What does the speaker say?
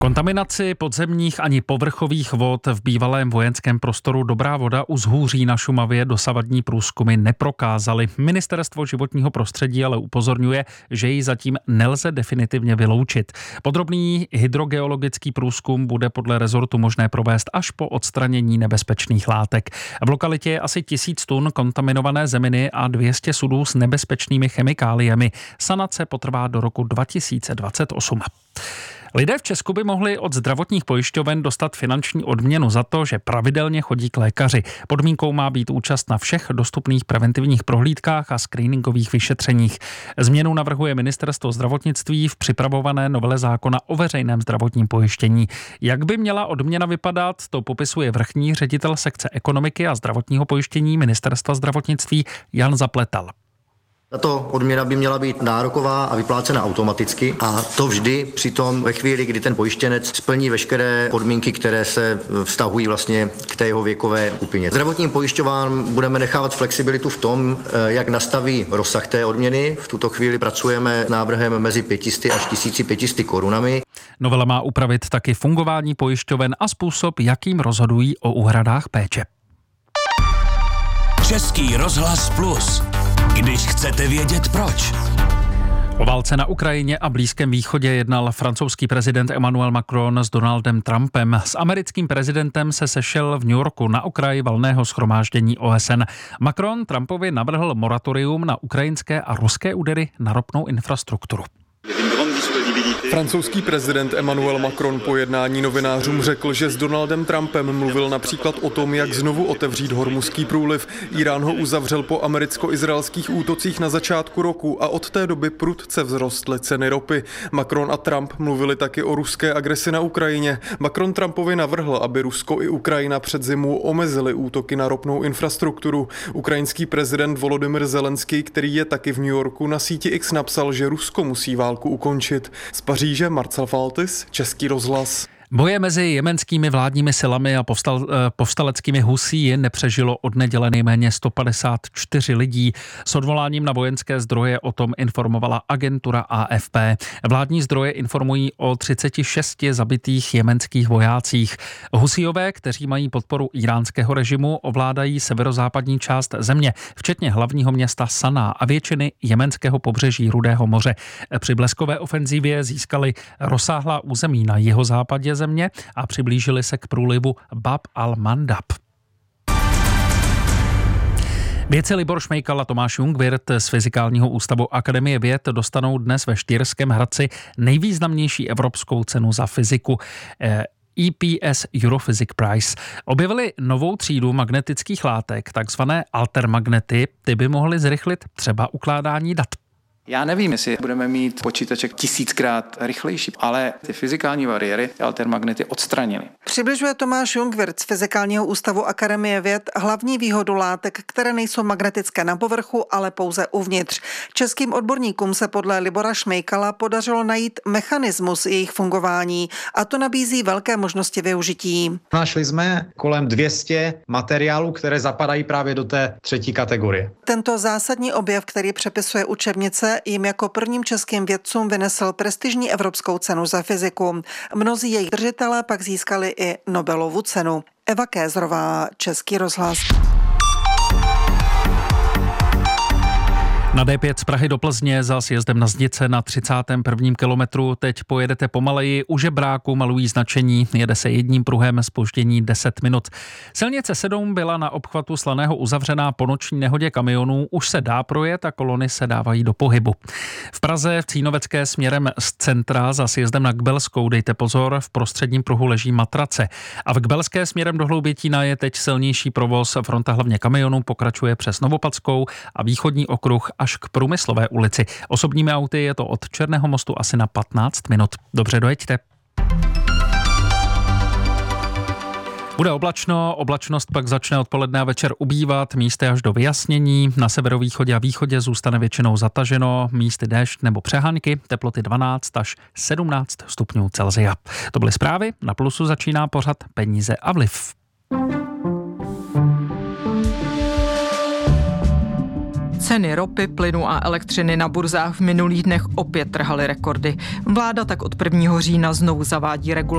Kontaminaci podzemních ani povrchových vod v bývalém vojenském prostoru Dobrá voda u Zhůří na Šumavě dosavadní průzkumy neprokázaly. Ministerstvo životního prostředí ale upozorňuje, že ji zatím nelze definitivně vyloučit. Podrobný hydrogeologický průzkum bude podle rezortu možné provést až po odstranění nebezpečných látek. V lokalitě je asi 1000 tun kontaminované zeminy a 200 sudů s nebezpečnými chemikáliemi. Sanace potrvá do roku 2028. Lidé v Česku by mohli od zdravotních pojišťoven dostat finanční odměnu za to, že pravidelně chodí k lékaři. Podmínkou má být účast na všech dostupných preventivních prohlídkách a screeningových vyšetřeních. Změnu navrhuje Ministerstvo zdravotnictví v připravované novele zákona o veřejném zdravotním pojištění. Jak by měla odměna vypadat, to popisuje vrchní ředitel sekce ekonomiky a zdravotního pojištění Ministerstva zdravotnictví Jan Zapletal. Tato odměna by měla být nároková a vyplácena automaticky a to vždy přitom ve chvíli, kdy ten pojištěnec splní veškeré podmínky, které se vztahují vlastně k té jeho věkové skupině. Zdravotním pojišťován budeme nechávat flexibilitu v tom, jak nastaví rozsah té odměny. V tuto chvíli pracujeme s návrhem mezi 500 až 1500 korunami. Novela má upravit taky fungování pojišťoven a způsob, jakým rozhodují o úhradách péče. Český rozhlas Plus. Když chcete vědět proč. O válce na Ukrajině a Blízkém východě jednal francouzský prezident Emmanuel Macron s Donaldem Trumpem. S americkým prezidentem se sešel v New Yorku na okraji valného shromáždění OSN. Macron Trumpovi navrhl moratorium na ukrajinské a ruské údery na ropnou infrastrukturu. Francouzský prezident Emmanuel Macron po jednání novinářům řekl, že s Donaldem Trumpem mluvil například o tom, jak znovu otevřít Hormuzský průliv. Irán ho uzavřel po americko-izraelských útocích na začátku roku a od té doby prudce vzrostly ceny ropy. Macron a Trump mluvili taky o ruské agresi na Ukrajině. Macron Trumpovi navrhl, aby Rusko i Ukrajina před zimou omezili útoky na ropnou infrastrukturu. Ukrajinský prezident Volodymyr Zelenský, který je taky v New Yorku, na síti X napsal, že Rusko musí válku ukončit. Z Paříže Marcel Faltis, Český rozhlas. Boje mezi jemenskými vládními silami a povstaleckými Husí nepřežilo od neděle nejméně 154 lidí. S odvoláním na vojenské zdroje o tom informovala agentura AFP. Vládní zdroje informují o 36 zabitých jemenských vojácích. Husíové, kteří mají podporu iránského režimu, ovládají severozápadní část země, včetně hlavního města Saná a většiny jemenského pobřeží Rudého moře. Při bleskové ofenzívě získali rozsáhlá území na jihozápadě země a přiblížili se k průlivu Bab al-Mandab. Vědci Libor Šmejkal a Tomáš Jungwirth z Fyzikálního ústavu Akademie věd dostanou dnes ve Štýrském Hradci nejvýznamnější evropskou cenu za fyziku. EPS Europhysic Prize. Objevili novou třídu magnetických látek, takzvané altermagnety. Ty by mohly zrychlit třeba ukládání dat. Já nevím, jestli budeme mít počítaček 1000krát rychlejší, ale ty fyzikální bariéry altermagnety odstranily. Přibližuje Tomáš Jungwirth z Fyzikálního ústavu Akademie věd hlavní výhodu látek, které nejsou magnetické na povrchu, ale pouze uvnitř. Českým odborníkům se podle Libora Šmejkala podařilo najít mechanismus jejich fungování a to nabízí velké možnosti využití. Našli jsme kolem 200 materiálů, které zapadají právě do té třetí kategorie. Tento zásadní objev, který přepisuje učebnice, jim jako prvním českým vědcům vynesl prestižní evropskou cenu za fyziku. Mnozí jejich držitelé pak získali i Nobelovu cenu. Eva Kézrová, Český rozhlas. Na D5 z Prahy do Plzně za sjezdem na Zdice na 31. kilometru teď pojedete pomaleji. U Žebráku malují značení, jede se jedním pruhem, zpoždění 10 minut. Silnice 7 byla na obchvatu Slaného uzavřená po noční nehodě kamionů, už se dá projet a kolony se dávají do pohybu. V Praze v Cínovecké směrem z centra za sjezdem na Kbelskou dejte pozor, v prostředním pruhu leží matrace. A v Kbelské směrem do Hloubětína je teď silnější provoz, fronta hlavně kamionů pokračuje přes Novopadskou a východní okruh až k Průmyslové ulici. Osobními auty je to od Černého mostu asi na 15 minut. Dobře, dojeďte. Bude oblačno, oblačnost pak začne odpoledne a večer ubývat, místy až do vyjasnění. Na severovýchodě a východě zůstane většinou zataženo, místy déšť nebo přehánky, teploty 12 až 17 stupňů Celsia. To byly zprávy, na Plusu začíná pořad Peníze a vliv. Ceny ropy, plynu a elektřiny na burzách v minulých dnech opět trhaly rekordy. Vláda tak od 1. října znovu zavádí regulaci